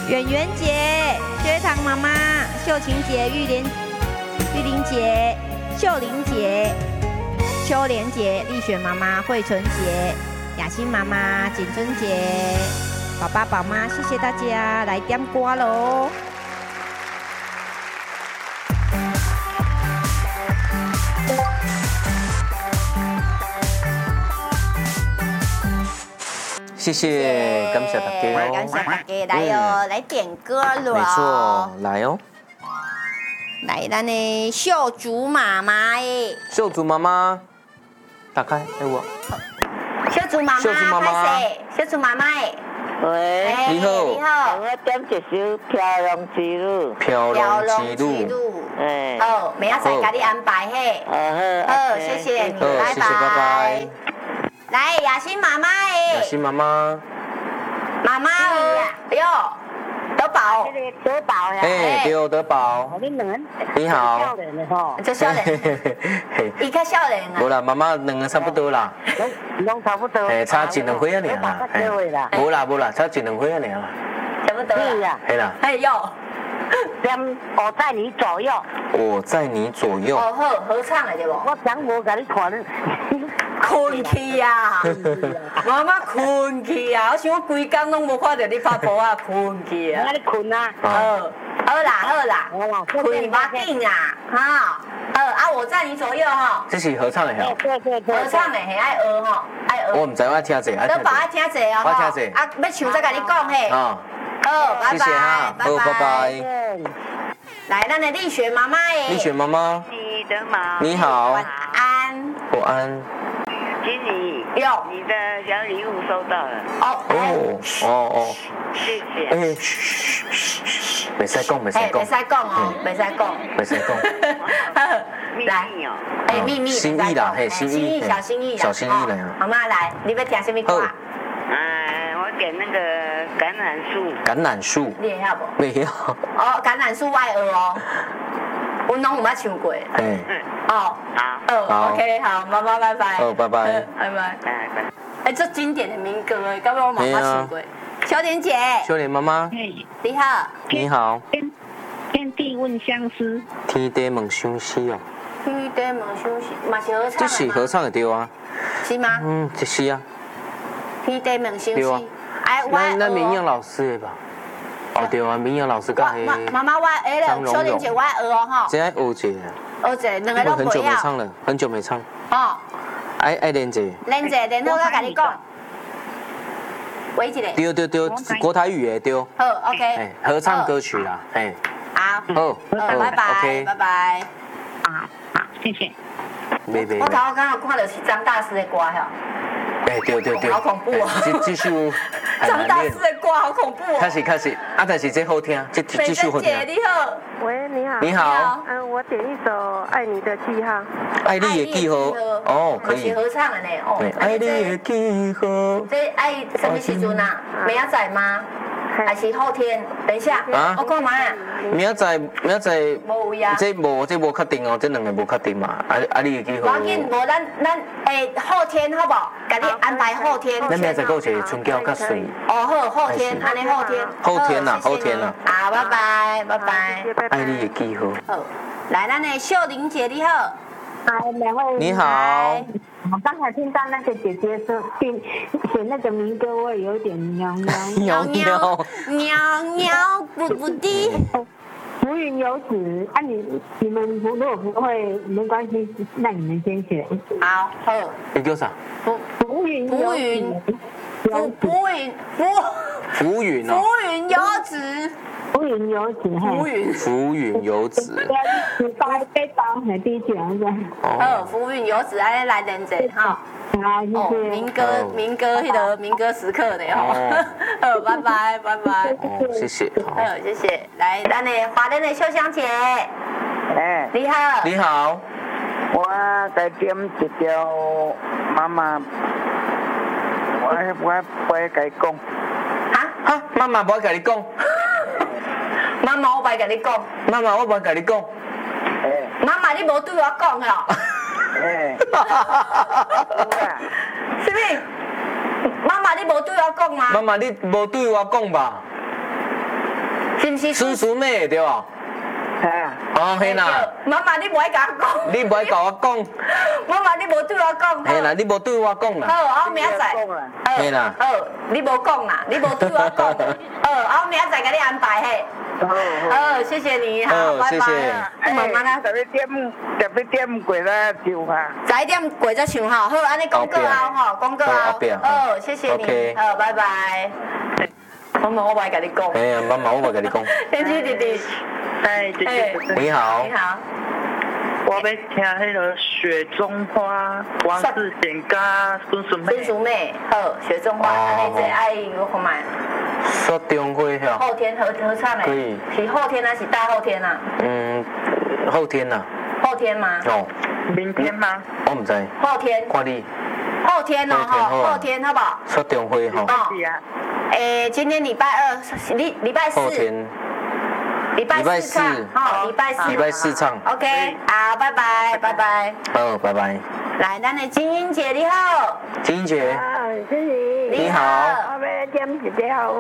圆圆姐、薛糖妈妈、秀琴姐、玉玲姐、秀玲姐、秋莲姐、丽雪妈妈、慧纯姐、雅欣妈妈、景珍姐、宝爸宝妈，谢谢大家来点歌喽！ 谢谢，感谢大家感谢大家来哦，来点歌了。 没错，来哦。 来，咱的秀竹妈妈诶， 秀竹妈妈，打开，我。 秀竹妈妈， 秀竹妈妈拍摄秀竹妈妈诶， 喂， 你好你好， 我点一首《漂亮之路》。 漂亮之路。 哎， 哦，明仔载给你安排嘿。 好， 谢谢你， 好，谢谢，拜拜。 来，雅欣妈妈诶， 雅欣妈妈， 妈妈哟，德宝， 德宝呀， 哎，对，德宝， 你两个你好， 少年的吼， 做少年，伊较少年啊。 无啦，妈妈两个差不多啦， 拢差不多， 哎，差一两岁啊尔啦，无啦，差一两岁啊尔啦， 差不多啦， 嘿啦， 哎哟， 点我在你左右， 我在你左右， 哦好，合唱的对不？ 我讲无甲你看， 困去呀，妈妈困去呀，我想我规工拢无看到你拍波啊，困去啊。 你困啊？ 好啦，困无要紧啦，哈。啊，我在你左右哈。 这是合唱的吼， 对， 合唱的是爱学吼，爱学。 我唔知，我听者， 德宝爱听者哦， 我听者。 啊，要唱再甲你讲嘿。 啊， 好，拜谢谢哈， 拜， 好，拜拜。 来，咱的丽雪妈妈耶。 丽雪妈妈， 你的毛， 你好， 晚安。 午安。 经理， 哟， 你的小礼物收到了， 哦， 谢谢。 哎，袂使讲，袂使讲， 袂使讲哦，袂使讲。 袂使讲。 秘密哦， 哎，秘密。 心意啦，嘿，心意， 小心意啦。 小心意啦。 妈妈来，你要听什么歌？ 我点那个橄榄树。 橄榄树。 你会晓无？ 没有。 哦，橄榄树爱学哦。阮拢有捌唱过。 哎。 哦。好。OK， 好，妈妈拜拜。 好，拜拜。 拜拜。哎，这经典的民歌哎，刚刚我妈妈唱过。秋莲姐。 秋莲妈妈。 你好。 你好。 天地问相思。 天地问相思哦。 天地问相思，嘛是合唱。 这是合唱的对啊。 是吗？ 这是啊。 天地问相思。 哎，那民谣老师的吧？哦对啊，民谣老师甲迄。 妈妈我哎了，秋莲姐我爱学哦哈。 这爱学一下。 学一下，两个都很久没唱了，很久没唱。 哦。 爱练一下。 练一下，练好我甲你讲。喂一个。 对，国台语的对。 好 ，OK。 哎，合唱歌曲啦，哎。 好，拜拜，拜拜。 好，谢谢。 我刚刚看到是张大师的歌哈。 哎，对。 好恐怖哦。 这首。 张大师的歌好恐怖哦。 开始，但是这好听，这首好听。 美珍姐你好。 喂，你好。 你好。 我点一首《爱你的记号》。 爱你的记号。哦，可以。 是合唱的呢。哦。 爱你的记号。 这爱什么时阵啊？明仔载吗？还是后天？等一下。啊？我干嘛啊？ 明仔载。 无位啊。 这无确定哦，这两个无确定嘛。你的记号。 无要紧，无咱后天好不好？给你安排后天。 咱明仔载有一个春娇较水。 哦好，后天，安尼后天。 后天啦。 好，拜拜。 爱你的记号。 好，来，咱的秀玲姐你好。 两位。 你好。 我刚才听到那个姐姐说选那个民歌，我也有点喵不的。 浮云游子啊，你们如果不会没关系，那你们先选。 好。 你叫啥？ 浮云游子。 浮云哦。 浮云游子。 浮云游子。 背包很低级啊， 哦，浮云游子，安尼来认真哈。 好，谢谢。 民歌，迄个民歌时刻的哦。好，拜拜。 谢谢。 好，谢谢。来，咱的华人的秀香姐。你好。 你好。 我在点一条妈妈，我不会甲你讲。 哈，妈妈不会甲你讲。 妈妈，我不会甲你讲。 妈妈，我不会甲你讲。 妈妈，你无对我讲哦。什么？妈妈，你无对我讲吗？ 妈妈，你无对我讲吧？ 是不是？ 孙淑妹对吧？ 哎， 哦，嘿啦， 妈妈，你不爱甲我讲。 你不爱甲我讲， 妈妈，你无对我讲。 嘿啦，你无对我讲啦， 好，我明仔载。 嘿啦， 好，你无讲啦，你无对我讲。好，我明仔载给你安排嘿。好，谢谢你，好，拜拜。妈妈呢 11点过来就哈。 11点过再唱哈，好，安尼讲过后吼，讲过后。好，谢谢你，好，拜拜。妈妈，我不爱跟你讲。 哎呀，妈妈，我不跟你讲。 天琪弟弟， 哎，姐姐。 你好。 你好。 我要听迄个雪中花，王志贤加孙淑妹。 孙淑妹，好，雪中花，安尼这爱我看卖。 雪中花吓。 后天合唱诶。 可以。 是后天还是大后天啊？ 后天呐。 后天吗？ 哦。 明天吗？ 我唔知。 后天。 看你。 后天哦，后天好不好？ 雪中花吼。 是啊。 今天礼拜2，礼拜4。 后天。 礼拜4唱，好，礼拜4唱。OK， 好，拜拜，拜拜。 好，拜拜。 来，咱的金英姐你好。 金英姐。 谢谢。 你好。 我要点一条。